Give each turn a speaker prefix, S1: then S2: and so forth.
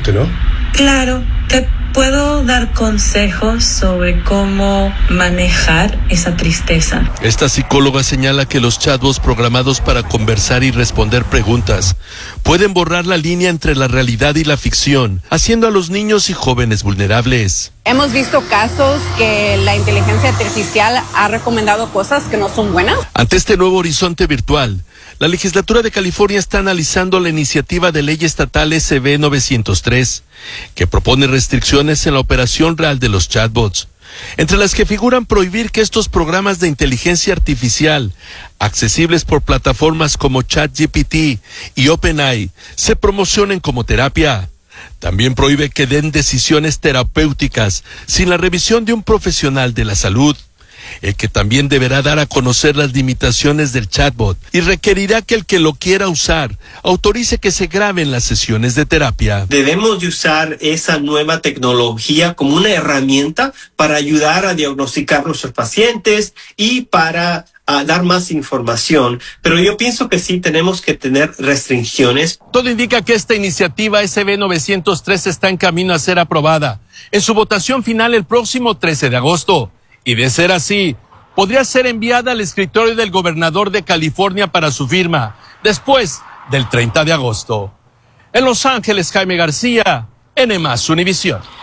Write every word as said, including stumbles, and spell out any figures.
S1: que no?
S2: Claro, te puedo dar consejos sobre cómo manejar esa tristeza.
S3: Esta psicóloga señala que los chatbots programados para conversar y responder preguntas pueden borrar la línea entre la realidad y la ficción, haciendo a los niños y jóvenes vulnerables.
S4: Hemos visto casos que la inteligencia artificial ha recomendado cosas que no son buenas.
S3: Ante este nuevo horizonte virtual, la legislatura de California está analizando la iniciativa de ley estatal S B novecientos tres, que propone restricciones en la operación real de los chatbots, entre las que figuran prohibir que estos programas de inteligencia artificial, accesibles por plataformas como ChatGPT y OpenAI, se promocionen como terapia. También prohíbe que den decisiones terapéuticas sin la revisión de un profesional de la salud, el que también deberá dar a conocer las limitaciones del chatbot y requerirá que el que lo quiera usar autorice que se graben las sesiones de terapia.
S5: Debemos de usar esa nueva tecnología como una herramienta para ayudar a diagnosticar a nuestros pacientes y para a dar más información, pero yo pienso que sí tenemos que tener restricciones.
S3: Todo indica que esta iniciativa S B novecientos tres está en camino a ser aprobada en su votación final el próximo trece de agosto. Y de ser así, podría ser enviada al escritorio del gobernador de California para su firma, después del treinta de agosto. En Los Ángeles, Jaime García, N más Univisión.